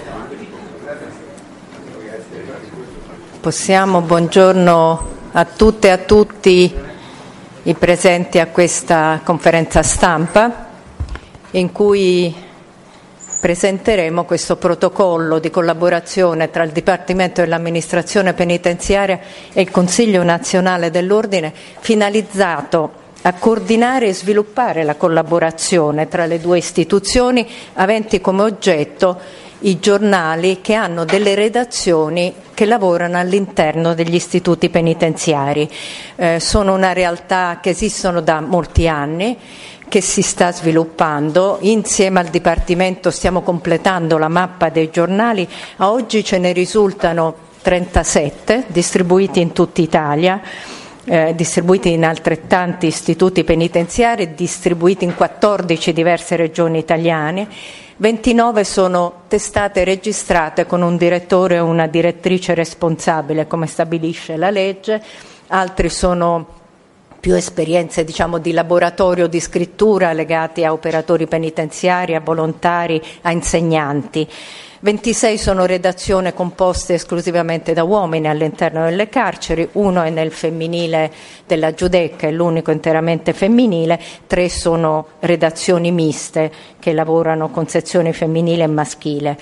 possiamo, buongiorno a tutte e a tutti i presenti a questa conferenza stampa in cui presenteremo questo protocollo di collaborazione tra il Dipartimento dell'Amministrazione Penitenziaria e il Consiglio Nazionale dell'Ordine, finalizzato a coordinare e sviluppare la collaborazione tra le due istituzioni, aventi come oggetto i giornali che hanno delle redazioni che lavorano all'interno degli istituti penitenziari. Eh, sono una realtà che esistono da molti anni, che si sta sviluppando. Insieme al Dipartimento stiamo completando la mappa dei giornali. A oggi ce ne risultano trentasette distribuiti in tutta Italia, eh, distribuiti in altrettanti istituti penitenziari, distribuiti in quattordici diverse regioni italiane. ventinove sono testate registrate con un direttore o una direttrice responsabile, come stabilisce la legge. Altri sono più esperienze, diciamo, di laboratorio, di scrittura, legati a operatori penitenziari, a volontari, a insegnanti. ventisei sono redazioni composte esclusivamente da uomini all'interno delle carceri, uno è nel femminile della Giudecca, è l'unico interamente femminile, tre sono redazioni miste che lavorano con sezioni femminile e maschile.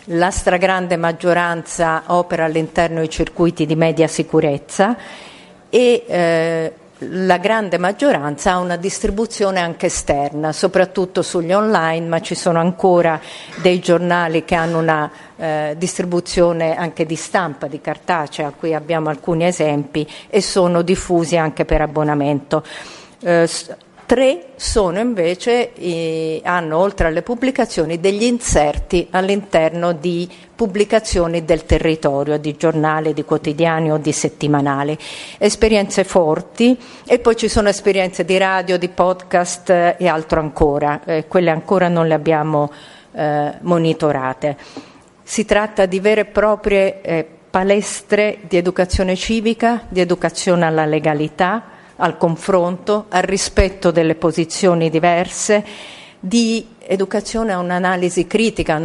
la stragrande maggioranza opera all'interno dei circuiti di media sicurezza e eh, la grande maggioranza ha una distribuzione anche esterna, soprattutto sugli online, ma ci sono ancora dei giornali che hanno una eh, distribuzione anche di stampa, di cartacea, qui abbiamo alcuni esempi, e sono diffusi anche per abbonamento. Eh, Tre sono invece, eh, hanno oltre alle pubblicazioni degli inserti all'interno di pubblicazioni del territorio, di giornali, di quotidiani o di settimanali. Esperienze forti, e poi ci sono esperienze di radio, di podcast eh, e altro ancora, eh, quelle ancora non le abbiamo eh, monitorate. Si tratta di vere e proprie eh, palestre di educazione civica, di educazione alla legalità, al confronto, al rispetto delle posizioni diverse, di educazione a un'analisi critica.